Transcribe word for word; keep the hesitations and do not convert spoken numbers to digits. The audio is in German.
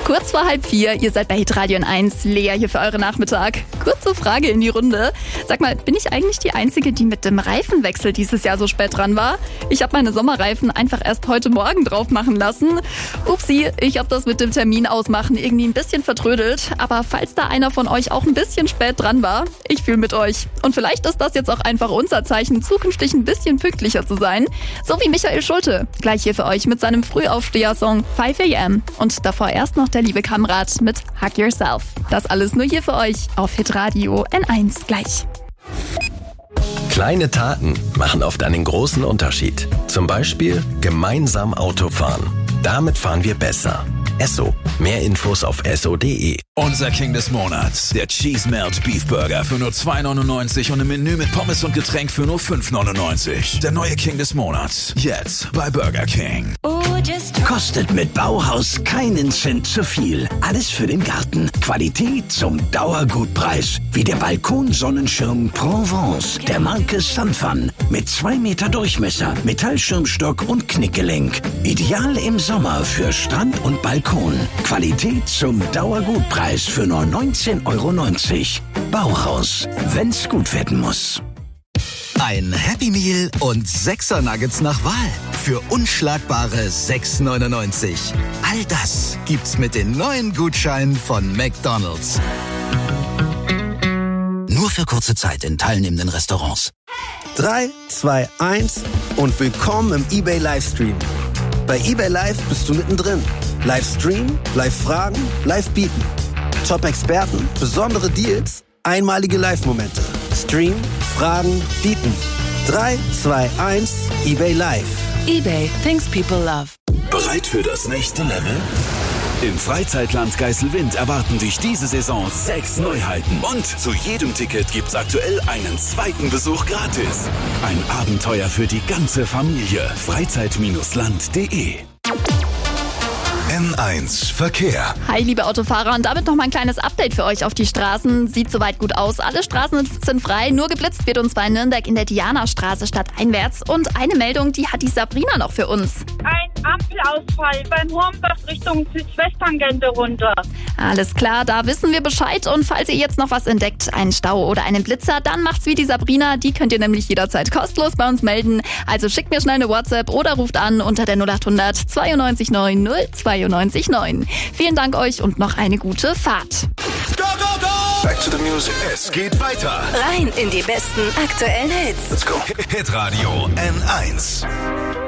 Kurz vor halb vier, ihr seid bei Hitradio N eins, Lea hier für euren Nachmittag. Kurze Frage in die Runde. Sag mal, bin ich eigentlich die Einzige, die mit dem Reifenwechsel dieses Jahr so spät dran war? Ich habe meine Sommerreifen einfach erst heute Morgen drauf machen lassen. Upsi, ich habe das mit dem Termin ausmachen irgendwie ein bisschen vertrödelt. Aber falls da einer von euch auch ein bisschen spät dran war, ich fühle mit euch. Und vielleicht ist das jetzt auch einfach unser Zeichen, zukünftig ein bisschen pünktlicher zu sein. So wie Michael Schulte. Gleich hier für euch mit seinem Frühaufsteher-Song five a m. Und davor erst noch der liebe Kamrat mit Hug Yourself. Das alles nur hier für euch auf Hitradio N eins gleich. Kleine Taten machen oft einen großen Unterschied. Zum Beispiel gemeinsam Auto fahren. Damit fahren wir besser. Esso. Mehr Infos auf esso punkt de. Unser King des Monats. Der Cheese Melt Beef Burger für nur zwei neunundneunzig und im Menü mit Pommes und Getränk für nur fünf neunundneunzig. Der neue King des Monats. Jetzt bei Burger King. Kostet mit Bauhaus keinen Cent zu viel. Alles für den Garten. Qualität zum Dauergutpreis. Wie der Balkonsonnenschirm Provence der Marke Sunfun. Mit zwei Meter Durchmesser, Metallschirmstock und Knickgelenk. Ideal im Sommer für Strand und Balkon. Qualität zum Dauergutpreis für nur neunzehn Euro neunzig. Bauhaus, wenn's gut werden muss. Ein Happy Meal und sechser Nuggets nach Wahl für unschlagbare sechs neunundneunzig. All das gibt's mit den neuen Gutscheinen von McDonald's. Nur für kurze Zeit in teilnehmenden Restaurants. drei, zwei, eins und willkommen im eBay Livestream. Bei eBay Live bist du mittendrin. Live streamen, live fragen, live bieten. Top-Experten, besondere Deals, einmalige Live-Momente. Stream, fragen, bieten. drei, zwei, eins, eBay Live. eBay, things people love. Bereit für das nächste Level? Im Freizeitland Geiselwind erwarten dich diese Saison sechs Neuheiten. Und zu jedem Ticket gibt's aktuell einen zweiten Besuch gratis. Ein Abenteuer für die ganze Familie. Freizeit Land punkt de. N eins Verkehr. Hi, liebe Autofahrer, und damit noch mal ein kleines Update für euch auf die Straßen. Sieht soweit gut aus. Alle Straßen sind frei, nur geblitzt wird uns bei Nürnberg in der Dianastraße stadteinwärts. Und eine Meldung, die hat die Sabrina noch für uns. Ein Ampelausfall beim Hornbach Richtung Südwesttangente runter. Alles klar, da wissen wir Bescheid. Und falls ihr jetzt noch was entdeckt, einen Stau oder einen Blitzer, dann macht's wie die Sabrina. Die könnt ihr nämlich jederzeit kostenlos bei uns melden. Also schickt mir schnell eine WhatsApp oder ruft an unter der null achthundert zweiundneunzig neun null zweiundneunzig neun. Vielen Dank euch und noch eine gute Fahrt. Go, go, go! Back to the music. Es geht weiter. Rein in die besten aktuellen Hits. Let's go. Hitradio N eins.